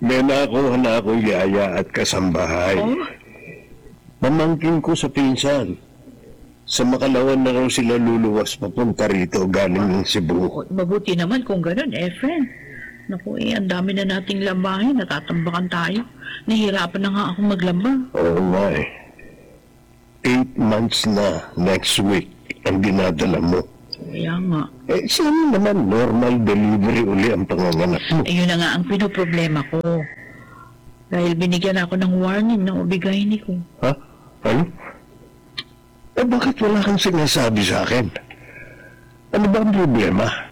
May nakuha na ako yaya at kasambahay. Oh, Pamangkin ko sa pinsan. Sa Makalawan na raw sila luluwas papunta rito galing ng Cebu. mabuti naman kung ganun, friend. Naku, ang dami na nating lambahin, natatambakan tayo. Nahihirapan na nga ako maglamba. Oo nga eh. 8 months na next week ang dinadala mo. Kaya nga. Sana naman normal delivery uli ang panganganak mo. Ayun na nga ang pinoproblema ko. Dahil binigyan ako ng warning ng ubigayin ko. Ha? Ano? Bakit wala kang sinasabi sa akin? Ano ba ang problema?